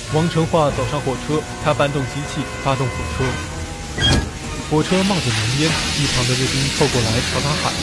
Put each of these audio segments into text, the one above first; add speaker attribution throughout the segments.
Speaker 1: 王成化走上火车，他搬动机器，发动火车。火车冒着浓烟，一旁的日兵凑过来朝他喊：“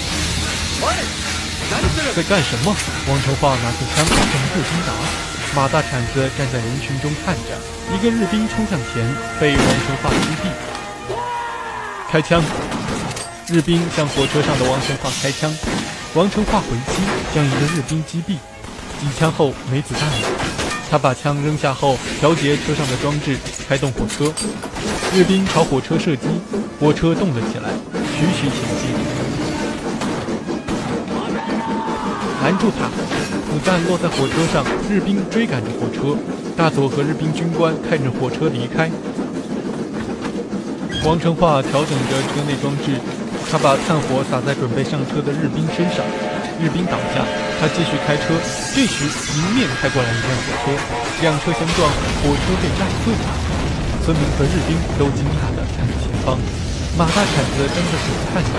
Speaker 1: 在干什么？”王成化拿起枪向日兵打。马大铲子站在人群中看着，一个日兵冲向前，被王成化击毙。开枪！日兵向火车上的王成化开枪，王成化回击，将一个日兵击毙。几枪后没子弹了，他把枪扔下后，调节车上的装置，开动火车。日兵朝火车射击，火车动了起来，徐徐前进。拦住他！子弹落在火车上，日兵追赶着火车。大佐和日兵军官看着火车离开。王成化调整着车内装置，他把炭火洒在准备上车的日兵身上，日兵倒下，他继续开车。这时迎面开过来一辆火车，两车相撞，火车被烂碎了。村民和日兵都惊讶地看着前方，马大铲子蹬着手看着。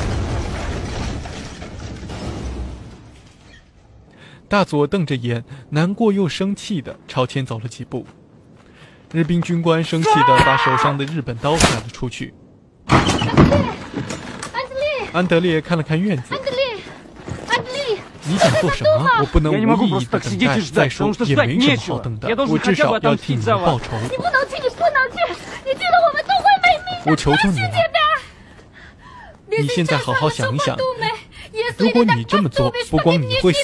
Speaker 1: 大佐瞪着眼，难过又生气地朝前走了几步。日兵军官生气地把手上的日本刀甩了出去。安德烈看了看院子。你想做什么？我不能无意义的等待。再说也没什么好等的，我至少要替你们报仇。
Speaker 2: 你不能去，你不能去，你去了我们都会没命的。
Speaker 1: 我求求你了，你现在好好想一想，如果你这么做，不光你会死。